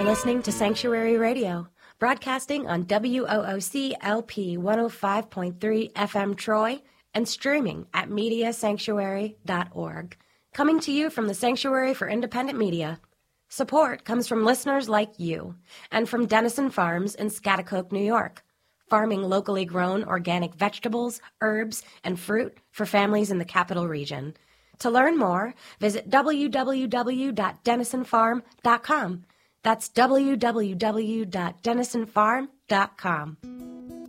listening to Sanctuary Radio, broadcasting on WOOC LP 105.3 FM Troy and streaming at mediasanctuary.org. Coming to you from the Sanctuary for Independent Media. Support comes from listeners like you and from Denison Farms in Schaghticoke, New York, farming locally grown organic vegetables, herbs, and fruit for families in the capital region. To learn more, visit www.denisonfarm.com. That's www.denisonfarm.com.